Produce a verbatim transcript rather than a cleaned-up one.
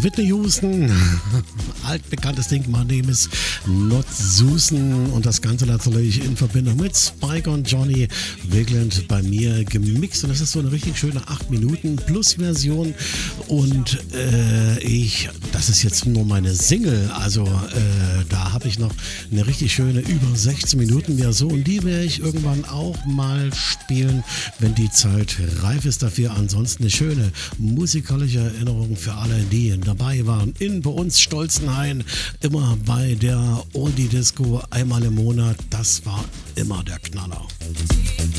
Whitney Houston, altbekanntes Ding, my name is not Susan und das Ganze natürlich in Verbindung mit Spike und Johnny Wigland bei mir gemixt und das ist so eine richtig schöne acht Minuten Plus Version und äh, ich, das ist jetzt nur meine Single, also äh, da habe ich noch eine richtig schöne über sechzehn Minuten Version, die werde ich irgendwann auch mal spielen, wenn die Zeit reif ist dafür. Ansonsten eine schöne musikalische Erinnerung für alle, die dabei waren in bei uns Stolzenhain, immer bei der Oldie Disco einmal im Monat. Das war immer der Knaller.